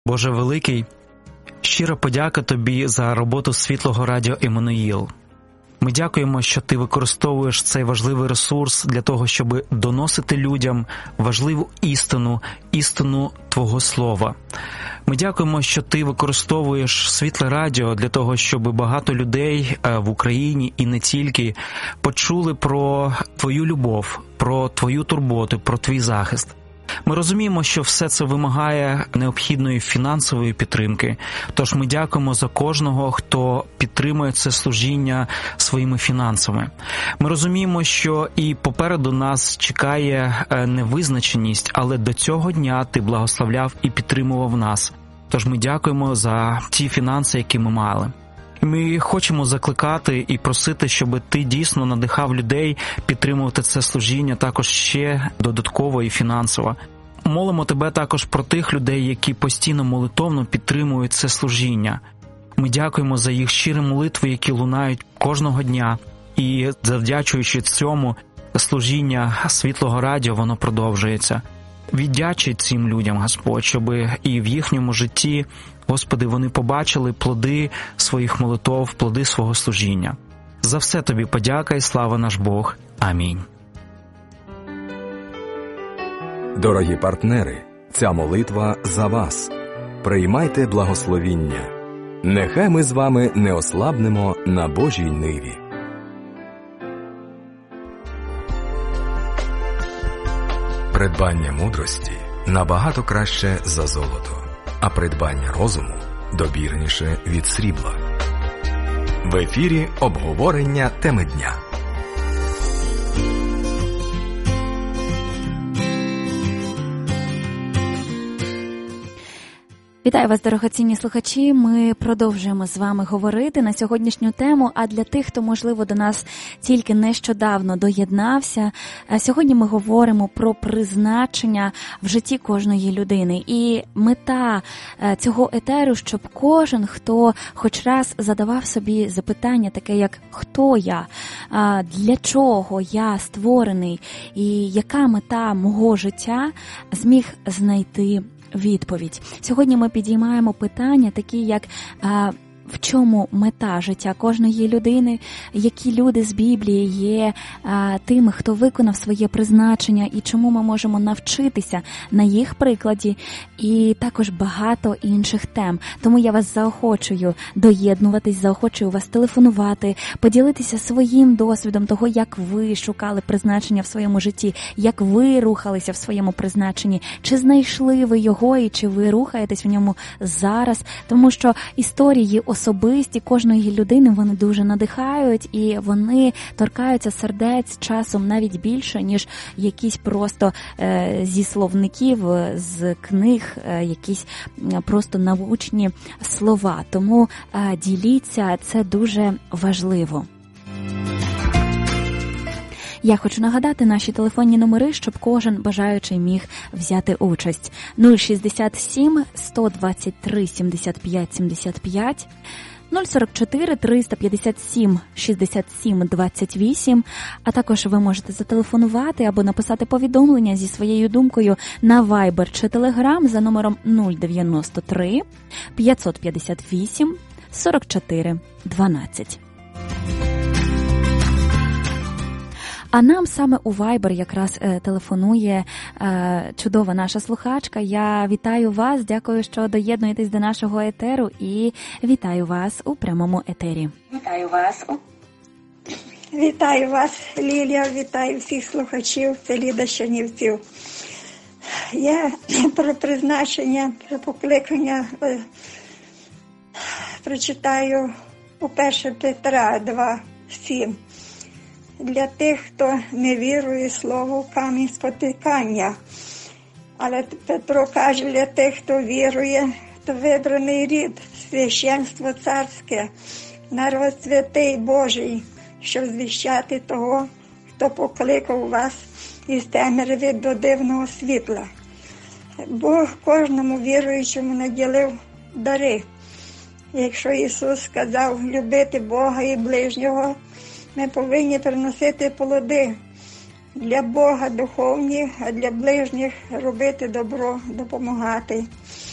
Боже великий, щира подяка Тобі за роботу Світлого Радіо Еммануїл. Ми дякуємо, що Ти використовуєш цей важливий ресурс для того, щоб доносити людям важливу істину Твого Слова. Ми дякуємо, що Ти використовуєш Світле Радіо для того, щоб багато людей в Україні і не тільки почули про Твою любов, про Твою турботу, про Твій захист. Ми розуміємо, що все це вимагає необхідної фінансової підтримки, тож ми дякуємо за кожного, хто підтримує це служіння своїми фінансами. Ми розуміємо, що і попереду нас чекає невизначеність, але до цього дня Ти благословляв і підтримував нас. Тож ми дякуємо за ті фінанси, які ми мали. Ми хочемо закликати і просити, щоб Ти дійсно надихав людей підтримувати це служіння також ще додатково і фінансово. Молимо Тебе також про тих людей, які постійно молитовно підтримують це служіння. Ми дякуємо за їх щирі молитви, які лунають кожного дня. І завдячуючи цьому, служіння Світлого Радіо, воно продовжується. Віддячуй цим людям, Господь, щоб і в їхньому житті, Господи, вони побачили плоди своїх молитов, плоди свого служіння. За все Тобі подяка і слава наш Бог. Амінь. Дорогі партнери, ця молитва за вас. Приймайте благословіння. Нехай ми з вами не ослабнемо на Божій ниві. Придбання мудрості набагато краще за золото, а придбання розуму добірніше від срібла. В ефірі обговорення теми дня. Вітаю вас, дорогоцінні слухачі. Ми продовжуємо з вами говорити на сьогоднішню тему, а для тих, хто, можливо, до нас тільки нещодавно доєднався, сьогодні ми говоримо про призначення в житті кожної людини. І мета цього етеру, щоб кожен, хто хоч раз задавав собі запитання таке, як «Хто я?», «Для чого я створений?» і «Яка мета мого життя?» зміг знайти відповідь. Сьогодні ми підіймаємо питання такі, як в чому мета життя кожної людини, які люди з Біблії є тими, хто виконав своє призначення, і чому ми можемо навчитися на їх прикладі, і також багато інших тем. Тому я вас заохочую доєднуватись, заохочую вас телефонувати, поділитися своїм досвідом того, як ви шукали призначення в своєму житті, як ви рухалися в своєму призначенні, чи знайшли ви його, і чи ви рухаєтесь в ньому зараз, тому що історії особисті кожної людини, вони дуже надихають, і вони торкаються сердець часом навіть більше, ніж якісь просто зі словників, з книг, якісь просто научні слова. Тому діліться, це дуже важливо. Я хочу нагадати наші телефонні номери, щоб кожен бажаючий міг взяти участь. 067 123 75 75, 044 357 67 28, а також ви можете зателефонувати або написати повідомлення зі своєю думкою на Viber чи Telegram за номером 093 558 44 12. А нам саме у Viber якраз телефонує чудова наша слухачка. Я вітаю вас, дякую, що доєднуєтесь до нашого етеру, і вітаю вас у прямому етері. Вітаю вас, Лілія, вітаю всіх слухачів, це Ліда з Чернівців. Я про призначення, про покликання прочитаю у 1 Петра 2:7. Для тих, хто не вірує слову, камінь спотикання. Але Петро каже, для тих, хто вірує, хто вибраний рід, священство царське, народ святий Божий, щоб звіщати того, хто покликав вас із темряви до дивного світла. Бог кожному віруючому наділив дари. Якщо Ісус сказав любити Бога і ближнього, ми повинні приносити плоди для Бога духовні, а для ближніх робити добро, допомагати.